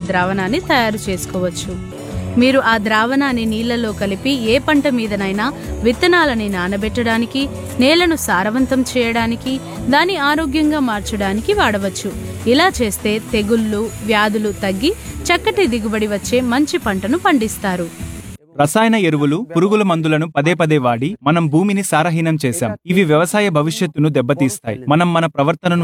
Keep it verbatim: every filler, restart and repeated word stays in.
ద్రావణాన్ని తయారు చేసుకోవచ్చు. మీరు ఆ ద్రావణాన్ని నీళ్లలో కలిపి ఏ పంట మీదనైనా విత్తనాలని నానబెట్టడానికి, నేలను సారవంతం చేయడానికి, దాని ఆరోగ్యంగా మార్చడానికి వాడవచ్చు. ఇలా చేస్తే తెగుళ్ళు, వ్యాధులు తగ్గి చక్కటి దిగుబడి వచ్చే మంచి పంటను పండిస్తారు. రసాయన ఎరువులు, పురుగుల మందులను పదే పదే వాడి మనం భూమిని సారహీనం చేశాం. ఇవి వ్యవసాయ భవిష్యత్తును దెబ్బతీస్తాయి. మనం మన ప్రవర్తనను